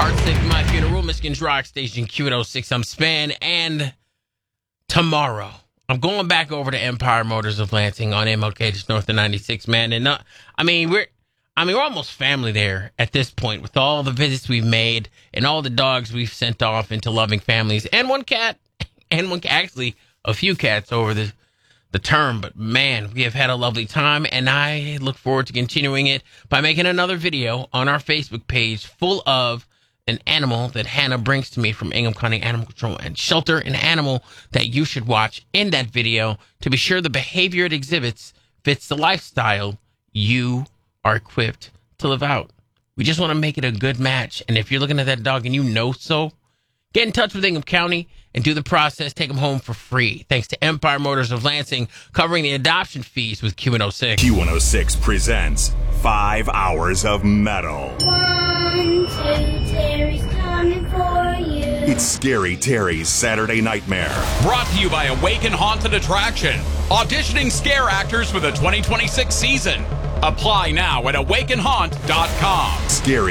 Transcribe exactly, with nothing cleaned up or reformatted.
Heart Safe My Funeral, Michigan's Rock Station, Q one oh six. I'm Span, and tomorrow I'm going back over to Empire Motors of Lansing on M L K, just north of ninety-six, man. And not, I mean, we're I mean, we're almost family there at this point with all the visits we've made and all the dogs we've sent off into loving families, and one cat, and one actually a few cats over the the term. But man, we have had a lovely time, and I look forward to continuing it by making another video on our Facebook page full of an animal that Hannah brings to me from Ingham County Animal Control and Shelter, an animal that you should watch in that video to be sure the behavior it exhibits fits the lifestyle you are equipped to live out. We just want to make it a good match. And if you're looking at that dog and you know so, get in touch with Ingham County and do the process. Take them home for free. Thanks to Empire Motors of Lansing, covering the adoption fees with Q one oh six. Q one oh six presents Five Hours of Metal. One, two, Terry's coming for you. It's Scary Terry's Saturday Nightmare. Brought to you by Awaken Haunted Attraction. Auditioning scare actors for the twenty twenty-six season. Apply now at awaken haunt dot com. Scary